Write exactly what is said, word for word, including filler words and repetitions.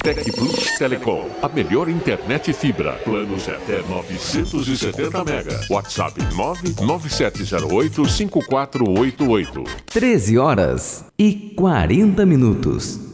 Tec Plus Telecom, a melhor internet fibra. Planos até novecentos e setenta mega. WhatsApp nove nove sete zero oito cinco quatro oito oito. treze horas e quarenta minutos.